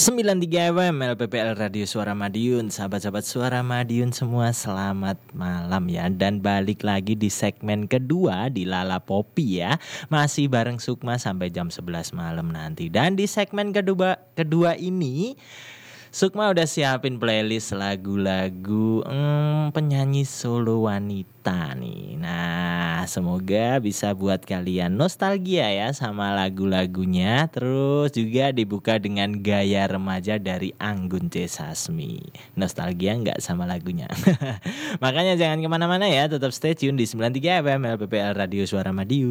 93 FM LPPL Radio Suara Madiun. Sahabat-sahabat Suara Madiun semua, selamat malam ya. Dan balik lagi di segmen kedua di Lala Popi ya. Masih bareng Sukma sampai jam 11 malam nanti. Dan di segmen kedua ini Sukma udah siapin playlist lagu-lagu penyanyi solo wanita nih. Nah, semoga bisa buat kalian nostalgia ya sama lagu-lagunya. Terus juga dibuka dengan gaya remaja dari Anggun C. Sasmi. Nostalgia nggak sama lagunya? Makanya jangan kemana-mana ya, tetap stay tune di 93 FM LPPL Radio Suara Madiun.